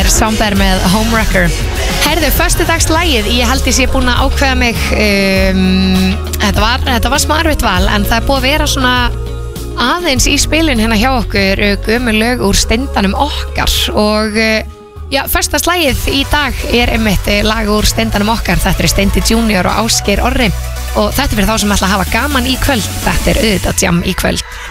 er Samber með Homewrecker. Herðu, föstudagslægið, ég held ég sé búin að ákveða mig, þetta var smá erfitt val, en það er búið að vera svona aðeins í spilin hérna hjá okkur gömul lög úr Steindanum okkar og já, föstudagslægið í dag er einmitt lag úr Steindanum okkar. Þetta er Steindi Junior og Ásgeir Orri og þetta er fyrir þá sem ætla að hafa gaman í kvöld. Þetta er auðvitað jam í kvöld.